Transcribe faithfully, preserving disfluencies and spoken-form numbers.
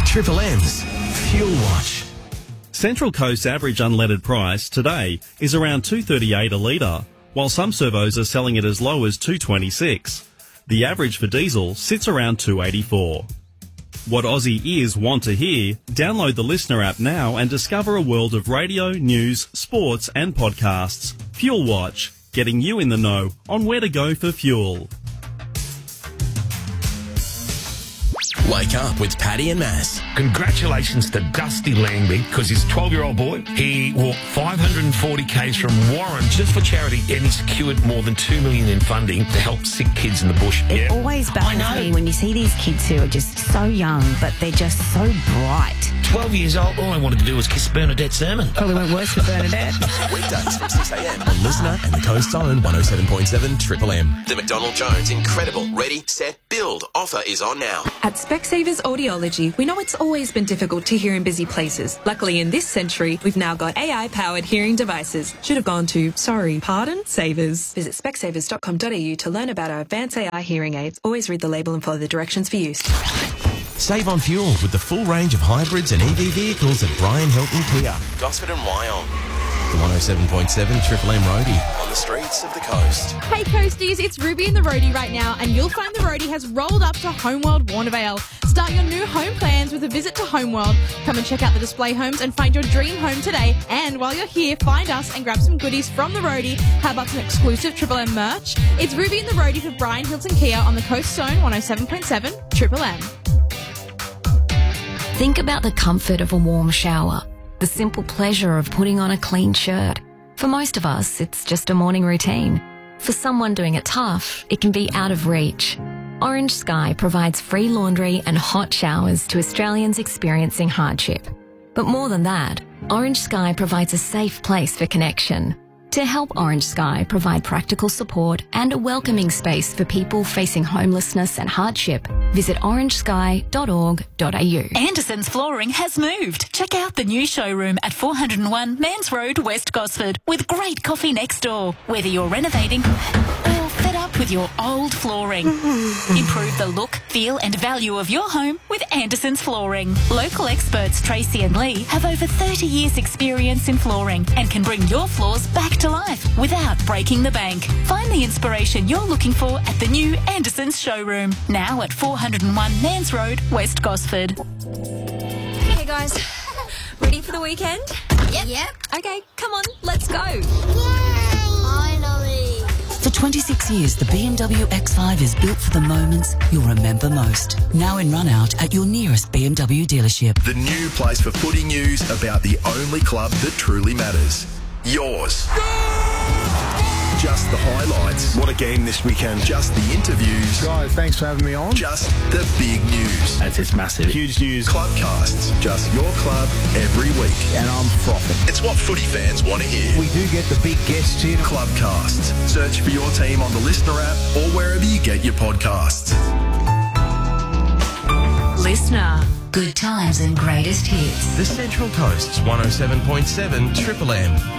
Triple M's Fuel Watch. Central Coast's average unleaded price today is around two dollars thirty-eight a litre, while some servos are selling it as low as two dollars twenty-six. The average for diesel sits around two dollars eighty-four. What Aussie ears want to hear? Download the Listener app now and discover a world of radio, news, sports and podcasts. Fuel Watch, getting you in the know on where to go for fuel. Wake up with Paddy and Mass. Congratulations to Dusty Langby, because his twelve-year-old boy, he walked five hundred forty kays from Warren just for charity, and he secured more than two million dollars in funding to help sick kids in the bush. It yeah. always baffles me when you see these kids who are just so young, but they're just so bright. twelve years old, all I wanted to do was kiss Bernadette Sermon. Probably went worse for Bernadette. Weekdays from six a.m. on Listener and the Coast's own one oh seven point seven Triple M. The McDonald Jones Incredible Ready, Set, Build offer is on now. At Specsavers Audiology, we know it's always been difficult to hear in busy places. Luckily, in this century, we've now got A I-powered hearing devices. Should have gone to, sorry, pardon, Savers. Visit specsavers dot com dot a u to learn about our advanced A I hearing aids. Always read the label and follow the directions for use. Save on fuel with the full range of hybrids and E V vehicles at Brian Hilton Kia, Gosford and Wyong. The one oh seven point seven Triple M Roadie on the streets of the coast. Hey Coasties, it's Ruby in the Roadie right now, and you'll find the Roadie has rolled up to Homeworld Warnervale. Start your new home plans with a visit to Homeworld. Come and check out the display homes and find your dream home today. And while you're here, find us and grab some goodies from the Roadie. How about some exclusive Triple M merch? It's Ruby in the Roadie for Brian Hilton Kia on the Coast Zone one oh seven point seven Triple M. Think about the comfort of a warm shower, the simple pleasure of putting on a clean shirt. For most of us, it's just a morning routine. For someone doing it tough, it can be out of reach. Orange Sky provides free laundry and hot showers to Australians experiencing hardship. But more than that, Orange Sky provides a safe place for connection. To help Orange Sky provide practical support and a welcoming space for people facing homelessness and hardship, visit orange sky dot org dot a u. Anderson's Flooring has moved. Check out the new showroom at four oh one Mans Road, West Gosford, with great coffee next door. Whether you're renovating or fed up with your old flooring, improve the look, feel and value of your home with Anderson's Flooring. Local experts Tracy and Lee have over thirty years experience in flooring and can bring your floors back to life without breaking the bank. Find the inspiration you're looking for at the new Anderson's showroom, now at four oh one Mans Road, West Gosford. Hey guys, ready for the weekend? Yep. Yep. Okay, come on, let's go. Yay! Finally. For twenty-six years, the B M W X five is built for the moments you'll remember most. Now in run out at your nearest B M W dealership. The new place for footy news about the only club that truly matters. Yours. Just the highlights. What a game this weekend. Just the interviews. Guys, thanks for having me on. Just the big news. That's it's massive. Huge news. Clubcasts. Just your club every week. And I'm frothing. It's what footy fans want to hear. We do get the big guests here. Clubcasts. Search for your team on the Listener app or wherever you get your podcasts. Listener. Good times and greatest hits. The Central Coast's one oh seven point seven Triple M.